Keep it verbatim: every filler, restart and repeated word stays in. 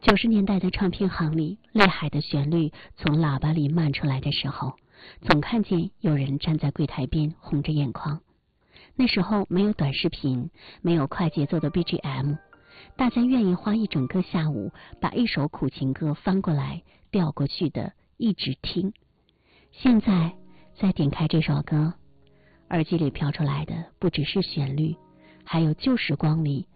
九十年代的唱片行里，厉害的旋律从喇叭里漫出来的时候，总看见有人站在柜台边红着眼眶。那时候没有短视频，没有快节奏的 B G M， 大家愿意花一整个下午把一首苦情歌翻过来调过去的一直听。现在再点开这首歌，耳机里飘出来的不只是旋律，还有旧时光里